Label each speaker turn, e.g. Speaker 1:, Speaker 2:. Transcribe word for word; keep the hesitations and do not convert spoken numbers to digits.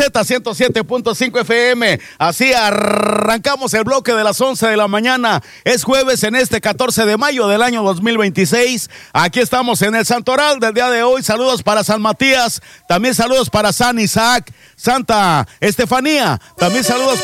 Speaker 1: Z ciento siete punto cinco F M. Así arrancamos el bloque de las once de la mañana. Es jueves en este catorce de mayo del año dos mil veintiséis. Aquí estamos en el Santoral del día de hoy. Saludos para San Matías, también saludos para San Isaac, Santa Estefanía, también saludos